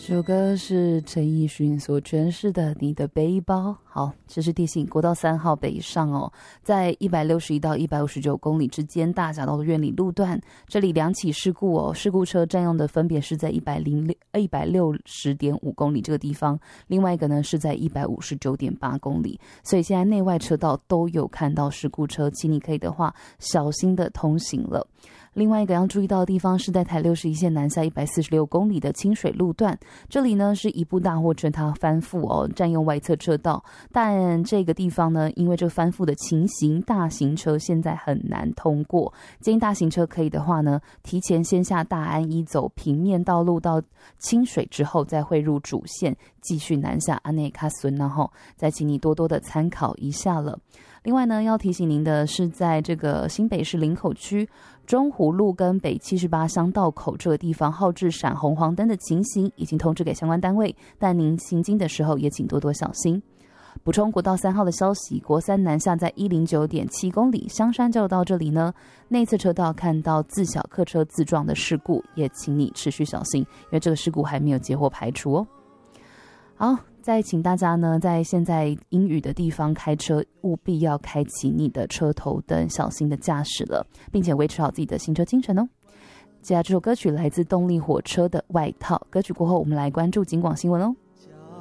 这首歌是陈奕迅所诠释的《你的背包》。好，这是提醒国道3号北上哦，在161到159公里之间，大甲到苑里路段，这里2起事故哦，事故车占用的分别是在160.5公里这个地方，另外一个呢是在159.8公里，所以现在内外车道都有看到事故车，请你可以的话小心的通行了。另外一个要注意到的地方是在台61线南下146公里的清水路段，这里呢是一部大货车它翻覆哦，占用外侧车道，但这个地方呢因为这翻覆的情形，大型车现在很难通过，建议大型车可以的话呢，提前先下大安一走平面道路到清水之后再汇入主线，继续南下安内卡孙，然后再请你多多的参考一下了。另外呢，要提醒您的是，在这个新北市林口区中湖路跟北78乡道口这个地方，号志闪红黄灯的情形已经通知给相关单位，但您行经的时候也请多多小心。补充国道3号的消息，国3南下在109.7公里，香山交流道这里呢，内侧车道看到自小客车自撞的事故，也请你持续小心，因为这个事故还没有结果排除哦。好，再请大家呢，在现在阴雨的地方开车，务必要开启你的车头灯，小心的驾驶了，并且维持好自己的行车精神哦。接下来这首歌曲来自动力火车的外套，歌曲过后我们来关注警广新闻哦。